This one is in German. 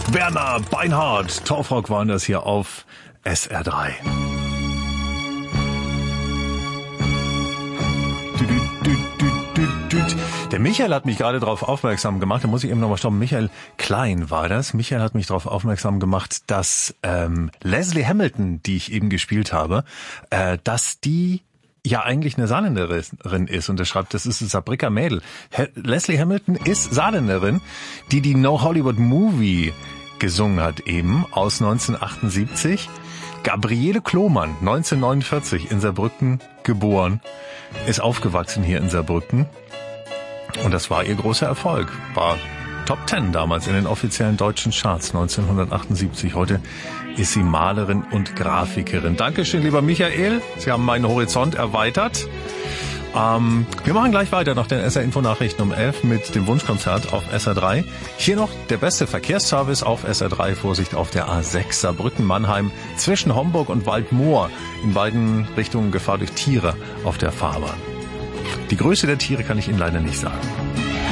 Werner Beinhardt, Torfrock waren das hier auf SR3. Der Michael hat mich gerade darauf aufmerksam gemacht, da muss ich eben nochmal stoppen, Michael Klein war das. Michael hat mich darauf aufmerksam gemacht, dass Leslie Hamilton, die ich eben gespielt habe, dass die ja eigentlich eine Saarländerin ist. Und er schreibt, das ist ein Saarbrücker Mädel. Leslie Hamilton ist Saarländerin, die No Hollywood Movie gesungen hat eben aus 1978. Gabriele Klomann, 1949 in Saarbrücken geboren, ist aufgewachsen hier in Saarbrücken. Und das war ihr großer Erfolg. War Top 10 damals in den offiziellen deutschen Charts 1978. Heute ist sie Malerin und Grafikerin. Dankeschön, lieber Michael. Sie haben meinen Horizont erweitert. Wir machen gleich weiter nach den SR-Info-Nachrichten um 11 mit dem Wunschkonzert auf SR3. Hier noch der beste Verkehrsservice auf SR3. Vorsicht auf der A6 Saarbrücken-Mannheim zwischen Homburg und Waldmoor. In beiden Richtungen Gefahr durch Tiere auf der Fahrbahn. Die Größe der Tiere kann ich Ihnen leider nicht sagen.